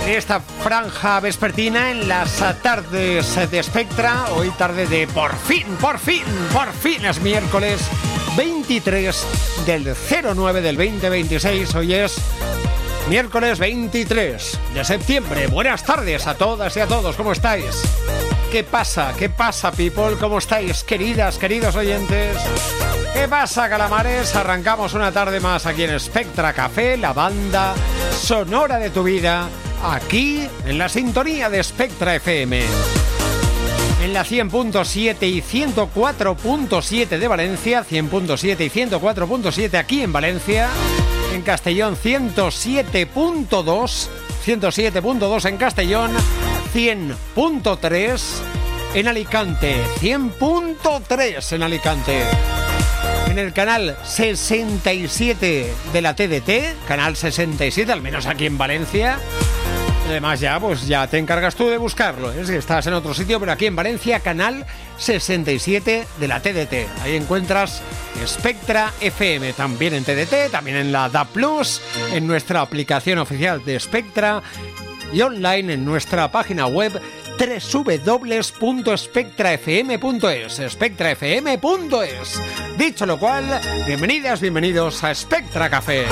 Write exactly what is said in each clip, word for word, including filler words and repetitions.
en esta franja vespertina, en las tardes de Spectra. Hoy tarde de por fin, por fin, por fin es miércoles veintitrés del cero nueve del veinte veintiséis. Hoy es miércoles veintitrés de septiembre. Buenas tardes a todas y a todos, ¿cómo estáis? ¿Qué pasa? ¿Qué pasa, people? ¿Cómo estáis, queridas, queridos oyentes? ¿Qué pasa, calamares? Arrancamos una tarde más aquí en Spectra Café, la banda sonora de tu vida, aquí en la sintonía de Spectra F M. En la cien punto siete y ciento cuatro punto siete de Valencia, cien punto siete y ciento cuatro punto siete aquí en Valencia. En Castellón ciento siete punto dos, ciento siete punto dos en Castellón, cien punto tres en Alicante, cien punto tres en Alicante. En el canal sesenta y siete de la T D T, canal sesenta y siete, al menos aquí en Valencia. Además ya, pues ya te encargas tú de buscarlo, es que estás en otro sitio, pero aquí en Valencia, canal sesenta y siete de la T D T. Ahí encuentras Spectra F M, también en T D T, también en la D A B plus, en nuestra aplicación oficial de Spectra y online en nuestra página web doble u doble u doble u punto spectra f m punto es, spectra f m punto es. Dicho lo cual, bienvenidas, bienvenidos a Spectra Café.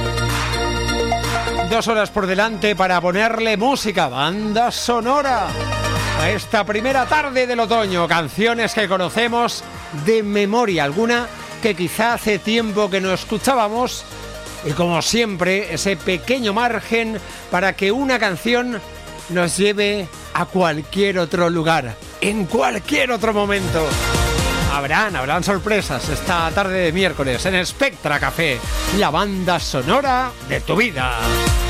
Dos horas por delante para ponerle música, banda sonora, a esta primera tarde del otoño. Canciones que conocemos de memoria, alguna que quizá hace tiempo que no escuchábamos. Y como siempre, ese pequeño margen para que una canción nos lleve a cualquier otro lugar, en cualquier otro momento. Habrán, habrán sorpresas esta tarde de miércoles en Spectra Café, la banda sonora de tu vida.